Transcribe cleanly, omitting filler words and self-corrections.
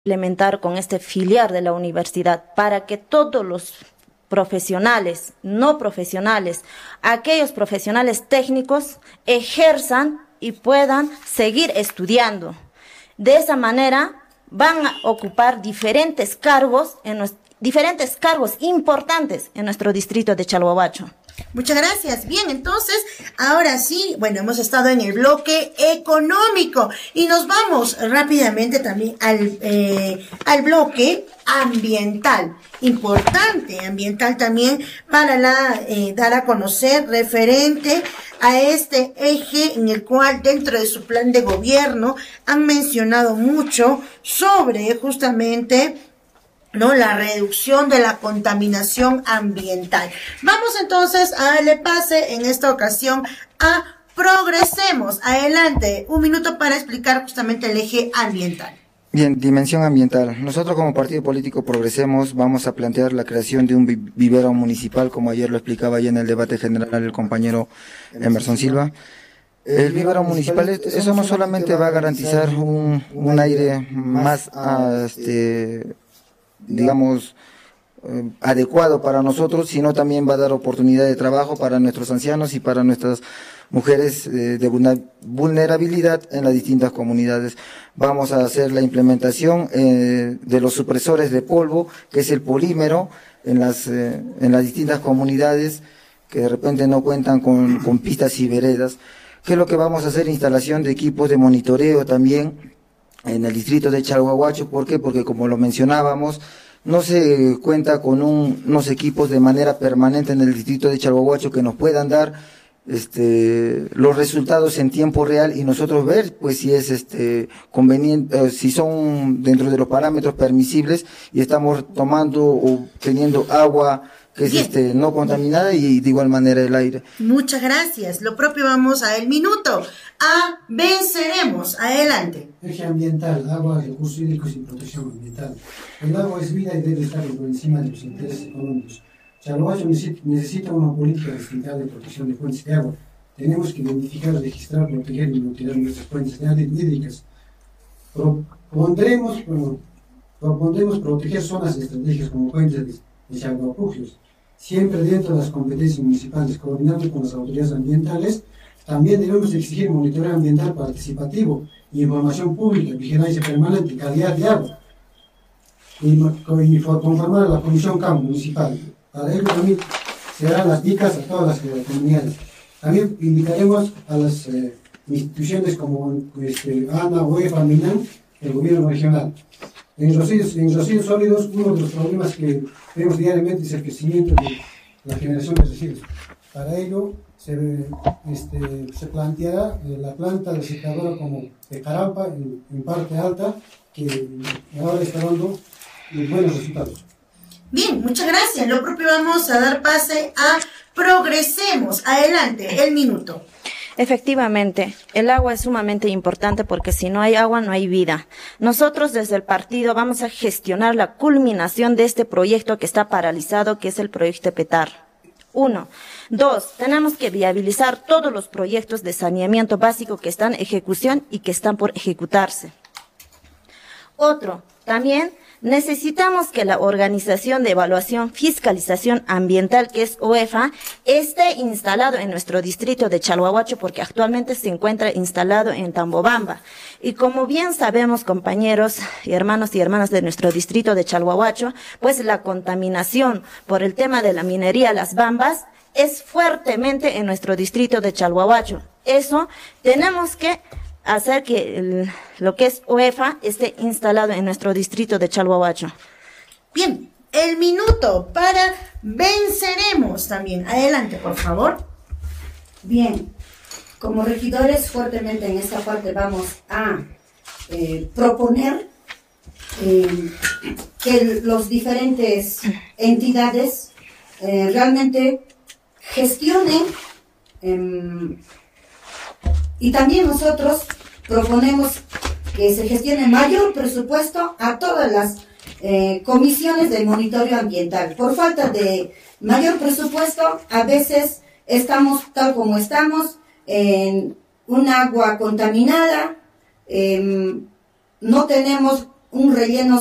implementar con este filial de la universidad para que todos los profesionales, no profesionales, aquellos profesionales técnicos ejerzan y puedan seguir estudiando. De esa manera van a ocupar diferentes cargos importantes en nuestro distrito de Chalhuahuacho. Muchas gracias. Bien, entonces, ahora sí, bueno, hemos estado en el bloque económico y nos vamos rápidamente también al bloque ambiental. Importante, ambiental también para dar a conocer referente a este eje en el cual dentro de su plan de gobierno han mencionado mucho sobre justamente la reducción de la contaminación ambiental. Vamos entonces a darle pase en esta ocasión a Progresemos. Adelante, un minuto para explicar justamente el eje ambiental. Bien, dimensión ambiental. Nosotros como partido político Progresemos vamos a plantear la creación de un vivero municipal, como ayer lo explicaba ya en el debate general el compañero Emerson Silva. El vivero municipal, eso no solamente va a garantizar un aire más digamos, adecuado para nosotros, sino también va a dar oportunidad de trabajo para nuestros ancianos y para nuestras mujeres de vulnerabilidad en las distintas comunidades. Vamos a hacer la implementación de los supresores de polvo, que es el polímero, en las distintas comunidades que de repente no cuentan con pistas y veredas. ¿Qué es lo que vamos a hacer? Instalación de equipos de monitoreo también en el distrito de Chalhuahuacho. ¿Por qué? Porque como lo mencionábamos, no se cuenta con unos equipos de manera permanente en el distrito de Chalhuahuacho que nos puedan dar los resultados en tiempo real y nosotros ver pues si es conveniente, si son dentro de los parámetros permisibles y estamos tomando o teniendo agua que es no contaminada y de igual manera el aire. Muchas gracias. Lo propio vamos a el minuto. Venceremos. Adelante. Eje ambiental, agua, recursos hídricos y protección ambiental. El agua es vida y debe estar por encima de los intereses económicos. Chalhuahuacho necesita una política distrital de protección de fuentes de agua. Tenemos que identificar, registrar, proteger y monitorear nuestras fuentes hídricas. Propondremos proteger zonas estratégicas como fuentes de Chalhuahuapugios, siempre dentro de las competencias municipales, coordinando con las autoridades ambientales. También debemos exigir monitoreo ambiental participativo, información pública, vigilancia permanente, calidad de agua, y conformar a la Comisión Campo Municipal. Para ello también se darán las dicas a todas las comunidades. También invitaremos a las instituciones como ANA, UEFA, MINAN, el gobierno regional. En residuos sólidos, uno de los problemas que vemos diariamente es el crecimiento de la generación de residuos. Para ello se planteará la planta de secadora como de Carampa en parte alta, que ahora está dando buenos resultados. Bien, muchas gracias. Lo propio vamos a dar pase a Progresemos. Adelante, el minuto. Efectivamente, el agua es sumamente importante porque si no hay agua no hay vida. Nosotros desde el partido vamos a gestionar la culminación de este proyecto que está paralizado, que es el proyecto PETAR. 1. 2. Tenemos que viabilizar todos los proyectos de saneamiento básico que están en ejecución y que están por ejecutarse. Otro, también necesitamos que la Organización de Evaluación Fiscalización Ambiental, que es OEFA, esté instalado en nuestro distrito de Chalhuahuacho porque actualmente se encuentra instalado en Tambobamba. Y como bien sabemos, compañeros y hermanos y hermanas de nuestro distrito de Chalhuahuacho, pues la contaminación por el tema de la minería Las Bambas es fuertemente en nuestro distrito de Chalhuahuacho. Eso tenemos que hacer que lo que es OEFA esté instalado en nuestro distrito de Chalhuahuacho. Bien, el minuto para Venceremos también. Adelante, por favor. Bien, como regidores fuertemente en esta parte vamos a proponer que los diferentes entidades realmente gestionen y también nosotros proponemos que se gestione mayor presupuesto a todas las comisiones de monitoreo ambiental. Por falta de mayor presupuesto, a veces estamos tal como estamos, en un agua contaminada, no tenemos un relleno